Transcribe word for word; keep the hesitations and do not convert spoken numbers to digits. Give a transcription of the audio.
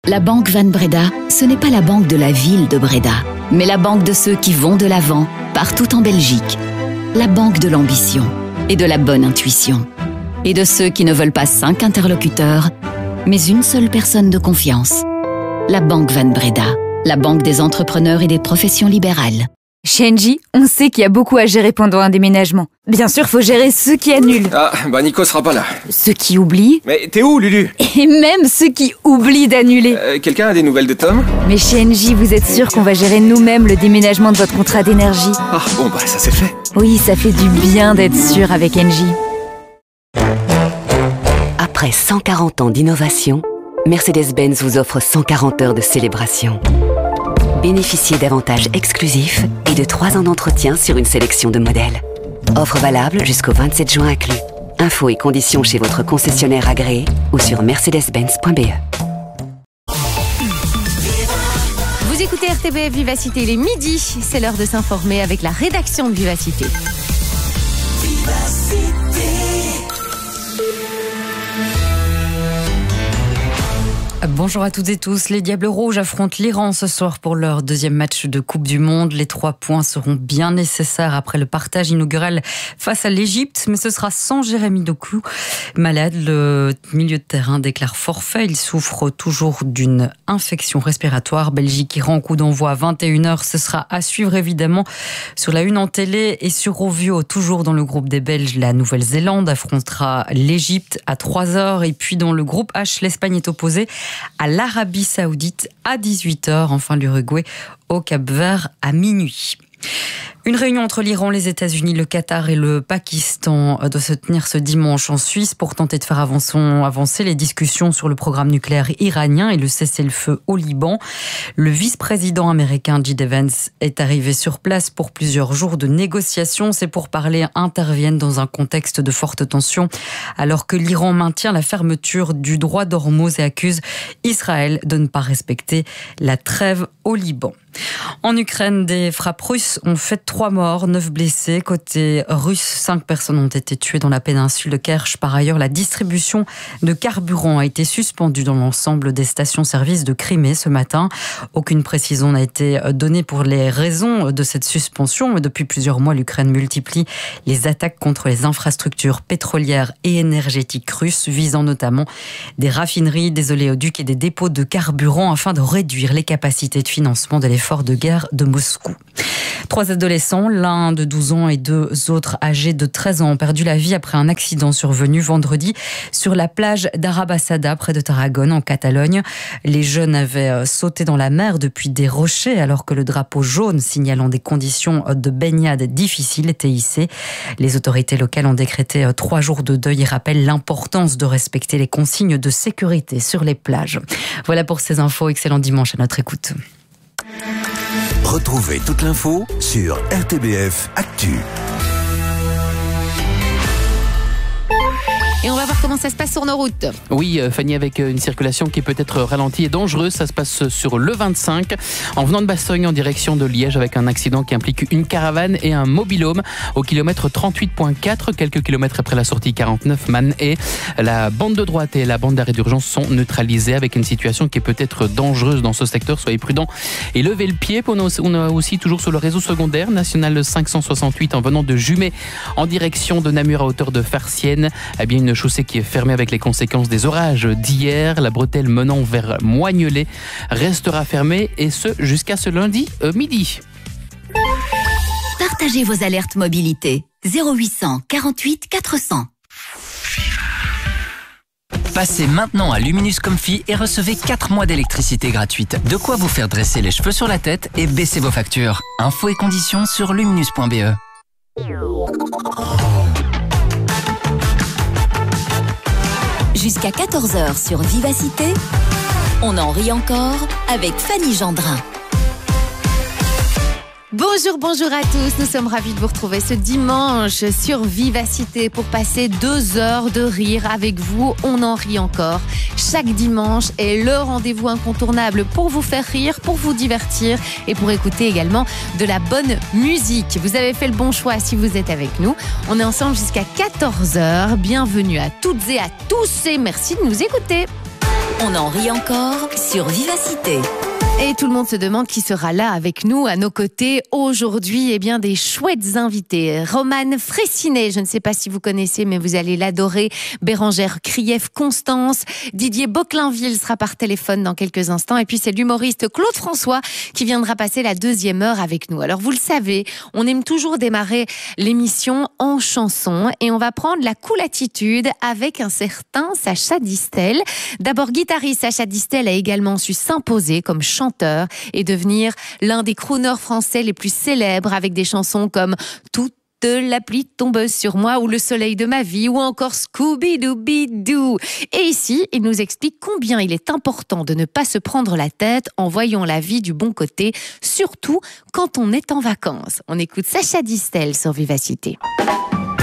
La banque Van Breda, ce n'est pas la banque de la ville de Breda, mais la banque de ceux qui vont de l'avant, partout en Belgique. La banque de l'ambition et de la bonne intuition. Et de ceux qui ne veulent pas cinq interlocuteurs, mais une seule personne de confiance. La banque Van Breda, la banque des entrepreneurs et des professions libérales. Chez Engie, on sait qu'il y a beaucoup à gérer pendant un déménagement. Bien sûr, faut gérer ceux qui annulent. Ah, bah Nico sera pas là. Ceux qui oublient. Mais t'es où, Lulu? Et même ceux qui oublient d'annuler. Euh, quelqu'un a des nouvelles de Tom? Mais chez Engie, vous êtes sûr qu'on va gérer nous-mêmes le déménagement de votre contrat d'énergie? Ah, bon bah ça c'est fait. Oui, ça fait du bien d'être sûr avec Engie. Après cent quarante ans d'innovation, Mercedes-Benz vous offre cent quarante heures de célébration. Bénéficiez d'avantages exclusifs et de trois ans d'entretien sur une sélection de modèles. Offre valable jusqu'au vingt-sept juin inclus. Infos et conditions chez votre concessionnaire agréé ou sur mercedes benz point b e. Vous écoutez R T B F Vivacité, il est midi. C'est l'heure de s'informer avec la rédaction de Vivacité. Bonjour à toutes et tous. Les Diables Rouges affrontent l'Iran ce soir pour leur deuxième match de Coupe du Monde. Les trois points seront bien nécessaires après le partage inaugural face à l'Égypte, mais ce sera sans Jérémy Doku. Malade, le milieu de terrain déclare forfait. Il souffre toujours d'une infection respiratoire. Belgique-Iran, coup d'envoi à vingt et une heures. Ce sera à suivre évidemment sur la une en télé et sur Ovio. Toujours dans le groupe des Belges, la Nouvelle-Zélande affrontera l'Égypte à trois heures. Et puis dans le groupe H, l'Espagne est opposée à l'Arabie Saoudite à dix-huit heures. Enfin, l'Uruguay au Cap-Vert à minuit. Une réunion entre l'Iran, les États-Unis, le Qatar et le Pakistan doit se tenir ce dimanche en Suisse pour tenter de faire avancer les discussions sur le programme nucléaire iranien et le cessez-le-feu au Liban. Le vice-président américain J D Vance est arrivé sur place pour plusieurs jours de négociations. Ces pourparlers interviennent dans un contexte de forte tension alors que l'Iran maintient la fermeture du droit d'Ormuz et accuse Israël de ne pas respecter la trêve au Liban. En Ukraine, des frappes russes ont fait trois morts, neuf blessés. Côté russe, cinq personnes ont été tuées dans la péninsule de Kerch. Par ailleurs, la distribution de carburant a été suspendue dans l'ensemble des stations-service de Crimée ce matin. Aucune précision n'a été donnée pour les raisons de cette suspension. Mais depuis plusieurs mois, l'Ukraine multiplie les attaques contre les infrastructures pétrolières et énergétiques russes, visant notamment des raffineries, des oléoducs et des dépôts de carburant afin de réduire les capacités de financement de l'effort de guerre de Moscou. Trois adolescents, l'un de douze ans et deux autres âgés de treize ans, ont perdu la vie après un accident survenu vendredi sur la plage d'Arabassada, près de Tarragone, en Catalogne. Les jeunes avaient sauté dans la mer depuis des rochers alors que le drapeau jaune signalant des conditions de baignade difficiles était hissé. Les autorités locales ont décrété trois jours de deuil et rappellent l'importance de respecter les consignes de sécurité sur les plages. Voilà pour ces infos. Excellent dimanche à notre écoute. Retrouvez toute l'info sur R T B F Actu. Et on va voir comment ça se passe sur nos routes. Oui, Fanny, avec une circulation qui peut être ralentie et dangereuse. Ça se passe sur le vingt-cinq, en venant de Bastogne en direction de Liège, avec un accident qui implique une caravane et un mobil-home au kilomètre trente-huit virgule quatre, quelques kilomètres après la sortie quarante-neuf Man et la bande de droite et la bande d'arrêt d'urgence sont neutralisées, avec une situation qui peut être dangereuse dans ce secteur. Soyez prudents et levez le pied. On a aussi toujours sur le réseau secondaire national cinq cent soixante-huit en venant de Jumet en direction de Namur à hauteur de Farciennes. Eh bien, une chaussée qui est fermée avec les conséquences des orages d'hier. La bretelle menant vers Moignelet restera fermée, et ce jusqu'à ce lundi euh, midi. Partagez vos alertes mobilité. zéro huit cent quarante-huit quatre cents. Passez maintenant à Luminus Comfy et recevez quatre mois d'électricité gratuite. De quoi vous faire dresser les cheveux sur la tête et baisser vos factures. Infos et conditions sur luminus point b e. Jusqu'à quatorze heures sur Vivacité, on en rit encore avec Fanny Gendrin. Bonjour, bonjour à tous. Nous sommes ravis de vous retrouver ce dimanche sur Vivacité pour passer deux heures de rire avec vous. On en rit encore. Chaque dimanche est le rendez-vous incontournable pour vous faire rire, pour vous divertir et pour écouter également de la bonne musique. Vous avez fait le bon choix si vous êtes avec nous. On est ensemble jusqu'à quatorze heures. Bienvenue à toutes et à tous et merci de nous écouter. On en rit encore sur Vivacité. Et tout le monde se demande qui sera là avec nous, à nos côtés, aujourd'hui. Eh bien, des chouettes invités. Romane Fraissinet, je ne sais pas si vous connaissez, mais vous allez l'adorer. Bérangère Krief-Constance. Didier Boclainville sera par téléphone dans quelques instants. Et puis, c'est l'humoriste Claude François qui viendra passer la deuxième heure avec nous. Alors, vous le savez, on aime toujours démarrer l'émission en chanson. Et on va prendre la cool attitude avec un certain Sacha Distel. D'abord guitariste, Sacha Distel a également su s'imposer comme chanteur et devenir l'un des crooners français les plus célèbres avec des chansons comme Toute la pluie tombe sur moi ou Le soleil de ma vie ou encore Scooby-Dooby-Doo. Et ici, il nous explique combien il est important de ne pas se prendre la tête en voyant la vie du bon côté, surtout quand on est en vacances. On écoute Sacha Distel sur Vivacité.